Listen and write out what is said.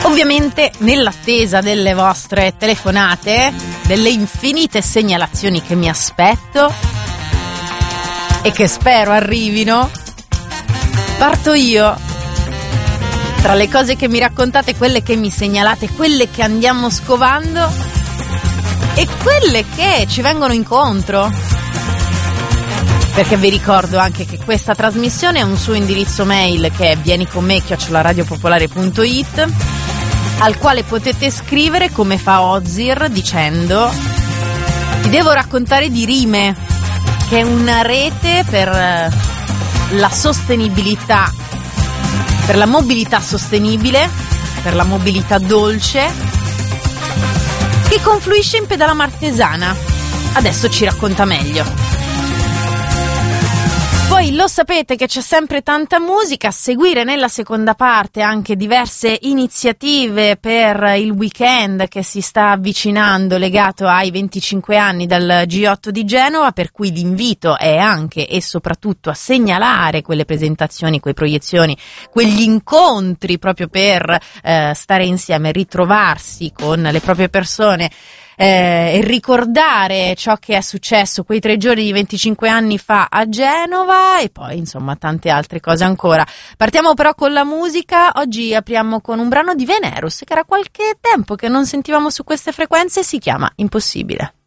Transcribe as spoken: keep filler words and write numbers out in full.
Ovviamente nell'attesa delle vostre telefonate, delle infinite segnalazioni che mi aspetto e che spero arrivino, parto io. Tra le cose che mi raccontate, quelle che mi segnalate, quelle che andiamo scovando e quelle che ci vengono incontro. Perché vi ricordo anche che questa trasmissione ha un suo indirizzo mail che è vienicome chiocciola radiopopolare punto it, al quale potete scrivere come fa Ozir dicendo: ti devo raccontare di Rime, che è una rete per la sostenibilità, per la mobilità sostenibile, per la mobilità dolce, che confluisce in Pedala Martesana. Adesso ci racconta meglio. Poi lo sapete che c'è sempre tanta musica, a seguire nella seconda parte anche diverse iniziative per il weekend che si sta avvicinando legato ai venticinque anni dal G otto di Genova, per cui l'invito è anche e soprattutto a segnalare quelle presentazioni, quelle proiezioni, quegli incontri proprio per eh, stare insieme, ritrovarsi con le proprie persone. Eh, e ricordare ciò che è successo quei tre giorni di venticinque anni fa a Genova e poi insomma tante altre cose ancora. Partiamo però con la musica. Oggi apriamo con un brano di Venerus che era qualche tempo che non sentivamo su queste frequenze, si chiama Impossibile.